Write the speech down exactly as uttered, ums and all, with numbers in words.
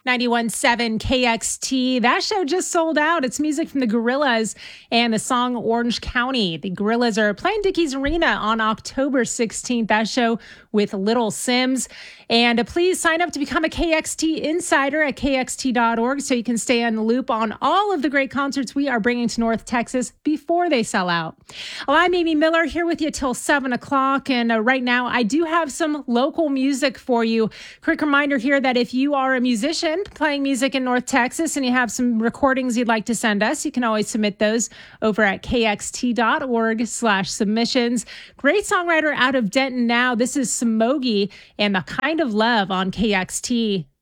ninety-one point seven K X T. That show just sold out. It's music from the Gorillaz and the song Orange County. The Gorillaz are playing Dickies Arena on October sixteenth. That show with Little Sims. And uh, please sign up to become a K X T insider at K X T dot org so you can stay on the loop on all of the great concerts we are bringing to North Texas before they sell out. Well, I'm Amy Miller here with you till seven o'clock. And uh, right now, I do have some local music for you. Quick reminder here that if you are a musician playing music in North Texas and you have some recordings you'd like to send us, you can always submit those over at K X T dot org slash submissions. Great songwriter out of Denton now. This is Smogi and The Kind of Love on K X T.